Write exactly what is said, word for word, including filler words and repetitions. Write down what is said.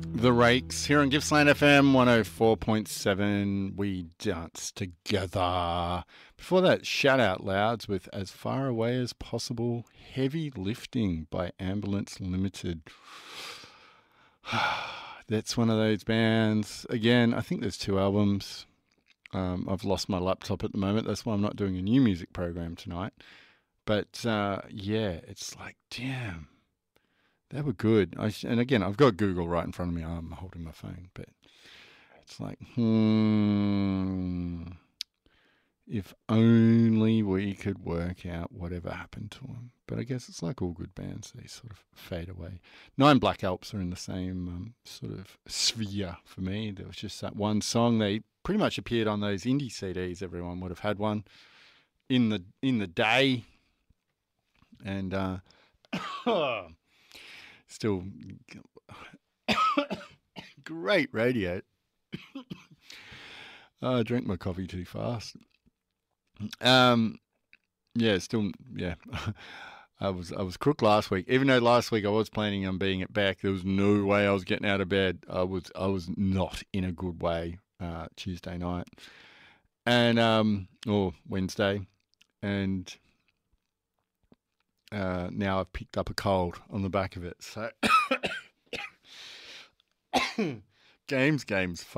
The Rakes here on Gippsland F M one oh four point seven. We dance together. Before that, Shout Out Louds with As Far Away as Possible. Heavy Lifting by Ambulance Limited. That's one of those bands. Again, I think there's two albums. Um, I've lost my laptop at the moment. That's why I'm not doing a new music program tonight. But uh, yeah, it's like, damn. They were good. I, and again, I've got Google right in front of me. I'm holding my phone. But it's like, hmm, if only we could work out whatever happened to them. But I guess it's like all good bands. They sort of fade away. Nine Black Alps are in the same um, sort of sphere for me. There was just that one song. They pretty much appeared on those indie C Ds. Everyone would have had one in the, in the day. And... Uh, Still great radio. oh, I drank my coffee too fast. Um, yeah, still, yeah. I was I was crook last week. Even though last week I was planning on being at back, there was no way I was getting out of bed. I was I was not in a good way uh, Tuesday night and um, or Wednesday, and. Uh, now I've picked up a cold on the back of it. So games, games,